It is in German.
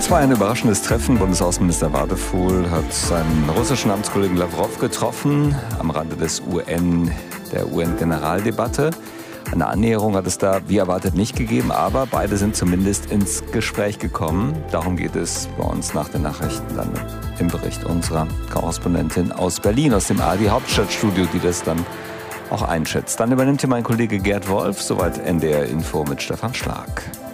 Das war ein überraschendes Treffen. Bundesaußenminister Wadefuhl hat seinen russischen Amtskollegen Lawrow getroffen am Rande der UN-Generaldebatte. Eine Annäherung hat es da, wie erwartet, nicht gegeben, aber beide sind zumindest ins Gespräch gekommen. Darum geht es bei uns nach den Nachrichten dann im Bericht unserer Korrespondentin aus Berlin, aus dem ARD Hauptstadtstudio, die das dann auch einschätzt. Dann übernimmt hier mein Kollege Gerd Wolf, soweit NDR Info mit Stefan Schlag.